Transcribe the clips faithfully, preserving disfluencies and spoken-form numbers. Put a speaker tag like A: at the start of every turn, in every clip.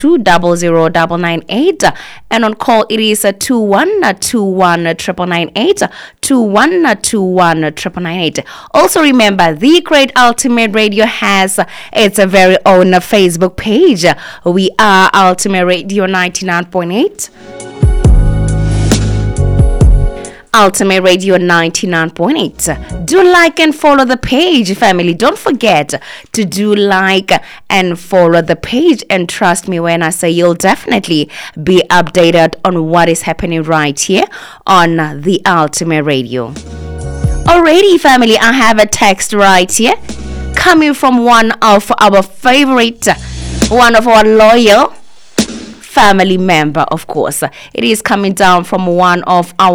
A: two double zero double nine eight, and on call it is a two one two one triple nine eight, two one two one triple nine eight. Also remember, the Great Ultimate Radio has its a very own Facebook page. We are Ultimate Radio ninety-nine point eight. Ultimate Radio ninety-nine point eight. Do like and follow the page, family. Don't forget to do like and follow the page. And trust me when I say you'll definitely be updated on what is happening right here on the Ultimate Radio. Alrighty, family, I have a text right here coming from one of our favorite, one of our loyal family member, of course. It is coming down from one of our...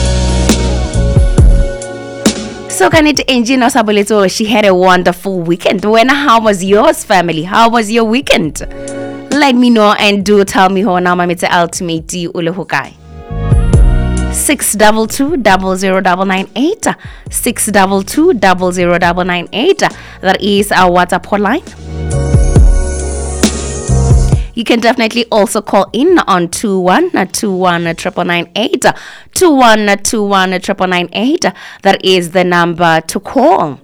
A: So can it engine Saboleto? She had a wonderful weekend. When how was yours, family? How was your weekend? Let me know and do tell me how now it's ultimate ulehukai. Six double two double zero double nine eight. Six double two double zero double nine eight. That is our WhatsApp hotline. You can definitely also call in on two one two one triple nine eight, two one two one triple nine eight. That is the number to call.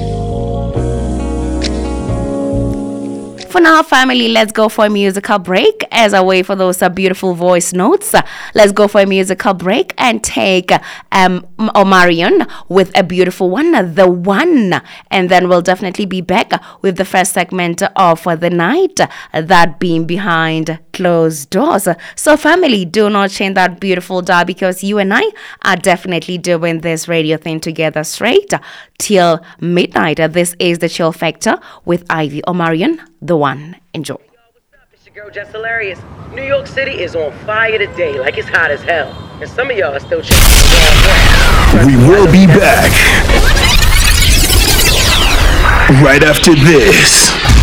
A: For now, family, let's go for a musical break. As I wait for those uh, beautiful voice notes, uh, let's go for a musical break and take um, Omarion with a beautiful one, uh, The One. And then we'll definitely be back with the first segment of uh, the night, uh, that being Behind Closed Doors. So, family, do not change that beautiful dial because you and I are definitely doing this radio thing together straight till midnight. Uh, this is the Chill Factor with Ivy Omarion, The One. Enjoy.
B: It's your girl Jess Hilarious. New York City is on fire today, like it's hot as hell. And some of y'all are still checking the wrong way.
C: We will be back right after this.